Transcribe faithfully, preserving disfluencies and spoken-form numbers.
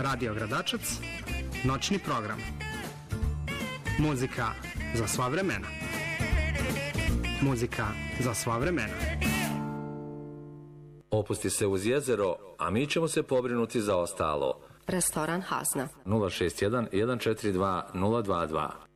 Radio Gradačac, noćni program. Muzika za sva vremena. Muzika za sva vremena. Opusti se uz jezero, a mi ćemo se pobrinuti za ostalo. Restoran Hazna. nula šest jedan, jedan četiri dva, nula dva dva.